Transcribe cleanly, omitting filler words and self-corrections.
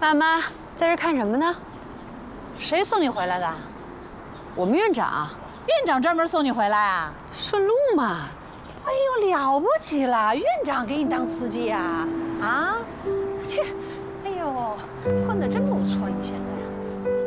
妈妈在这看什么呢？ 谁送你回来的？ 我们院长。 院长专门送你回来啊？ 顺路嘛。 哎呦，了不起了！院长给你当司机啊？啊？切！哎呦，混得真不错，你现在。